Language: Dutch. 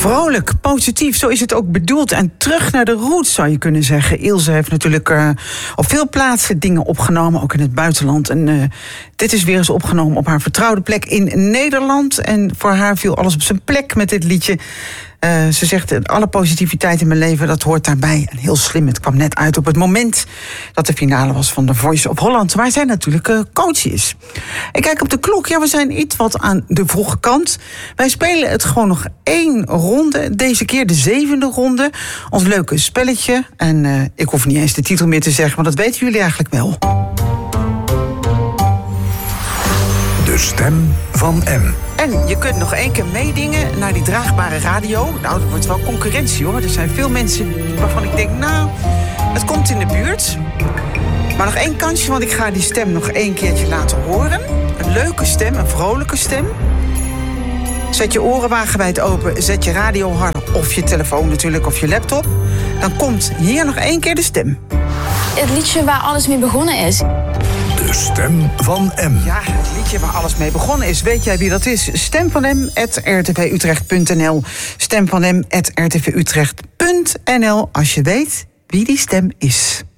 Vrolijk, positief, zo is het ook bedoeld. En terug naar de roots, zou je kunnen zeggen. Ilse heeft natuurlijk op veel plaatsen dingen opgenomen, ook in het buitenland. En dit is weer eens opgenomen op haar vertrouwde plek in Nederland. En voor haar viel alles op zijn plek met dit liedje. Ze zegt, alle positiviteit in mijn leven, dat hoort daarbij. En heel slim, het kwam net uit op het moment dat de finale was van The Voice of Holland, waar zij natuurlijk coach is. Ik kijk op de klok, ja, we zijn iets wat aan de vroege kant. Wij spelen het gewoon nog 1 ronde, deze keer de 7e ronde. Ons leuke spelletje. En ik hoef niet eens de titel meer te zeggen, want dat weten jullie eigenlijk wel. De stem van M. En je kunt nog 1 keer meedingen naar die draagbare radio. Nou, dat wordt wel concurrentie, hoor. Er zijn veel mensen waarvan ik denk, nou, het komt in de buurt. Maar nog 1 kansje, want ik ga die stem nog 1 keertje laten horen. Een leuke stem, een vrolijke stem. Zet je oren wagenwijd open, zet je radio harder, of je telefoon natuurlijk, of je laptop. Dan komt hier nog 1 keer de stem. Het liedje waar alles mee begonnen is. De stem van M. Ja, het liedje waar alles mee begonnen is. Weet jij wie dat is? stemvanm@rtvutrecht.nl. Stemvanm@rtvutrecht.nl als je weet wie die stem is.